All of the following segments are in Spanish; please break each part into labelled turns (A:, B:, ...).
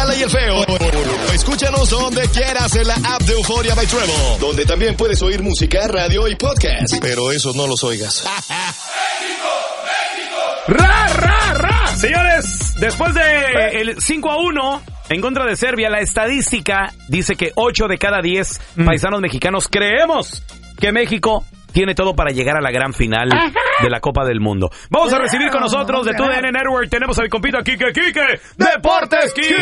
A: mala y el feo. Escúchanos donde quieras en la app de Euforia by Treble, donde también puedes oír música, radio y podcast. Pero esos no los oigas.
B: ¡Ra, ra, ra! Señores, después de el 5-1 en contra de Serbia, la estadística dice que 8 de cada 10 paisanos mexicanos creemos que México tiene todo para llegar a la gran final de la Copa del Mundo. Vamos a recibir con nosotros de TUDN Network. Tenemos al compita Quique Deportes. Quique.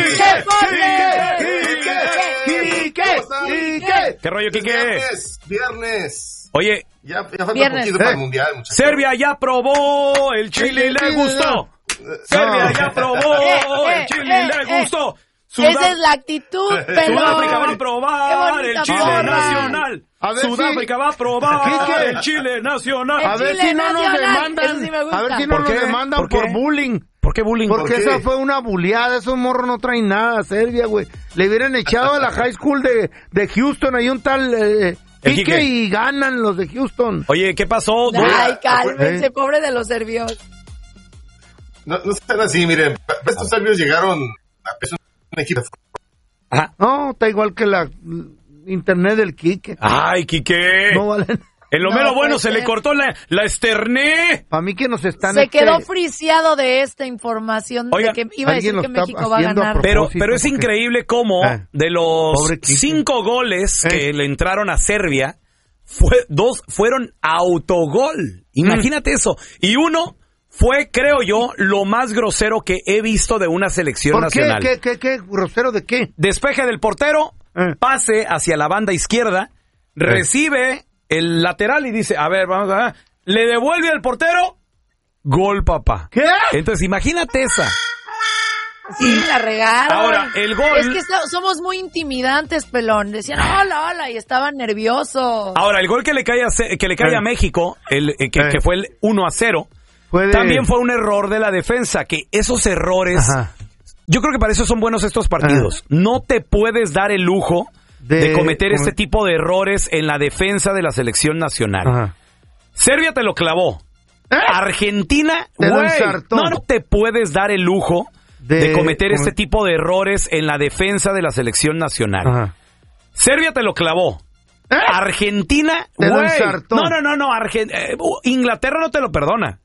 B: ¿Qué rollo, Quique?
C: Viernes.
B: Oye,
C: ya falta poquito para el Mundial, muchachos.
B: Serbia ya probó el Chile y le gustó. Serbia ya probó el Chile y le gustó.
D: Esa es la actitud, pero
B: Sudáfrica va a probar el Chile nacional. Sudáfrica va a probar el Chile nacional.
E: A ver si no nos demandan. A ver si no nos demandan por bullying.
B: ¿Por qué bullying?
E: Porque esa fue una bulleada. Esos morros no traen nada a Serbia, güey. Le hubieran echado a la high school de Houston. Hay un tal Quique y ganan los de Houston.
B: Oye, ¿qué pasó?
D: Ay, cálmense, pobre de los serbios.
C: No sean así, miren. Estos serbios llegaron a peso un equipo.
E: Ajá. No, está igual que la internet del Quique.
B: Ay, Quique.
E: No valen.
B: En lo mero bueno se le cortó la esterné.
E: Para mí que nos están...
D: Se quedó friseado de esta información.
B: Oiga,
D: de que iba a decir que México va a ganar.
B: Pero es increíble cómo de los 5 goles que le entraron a Serbia, 2 fueron autogol. Imagínate eso. Y uno fue, creo yo, lo más grosero que he visto de una selección nacional.
E: ¿Qué? ¿Grosero de qué?
B: Despeje del portero, pase hacia la banda izquierda, recibe el lateral y dice, a ver, vamos a ver, le devuelve al portero, gol, papá.
E: ¿Qué?
B: Entonces, imagínate esa.
D: Sí, la regaron.
B: Ahora, el gol...
D: Es que somos muy intimidantes, pelón. Decían, hola, y estaban nerviosos.
B: Ahora, el gol que le cae a México, que fue el 1-0, también fue un error de la defensa, que esos errores... Ajá. Yo creo que para eso son buenos estos partidos. No te puedes dar el lujo de cometer este tipo de errores en la defensa de la selección nacional. Ajá. Serbia te lo clavó. Argentina, güey, no te puedes dar el lujo de cometer este tipo de errores en la defensa de la selección nacional. Ajá. Serbia te lo clavó. Argentina, güey, no, Inglaterra no te lo perdona.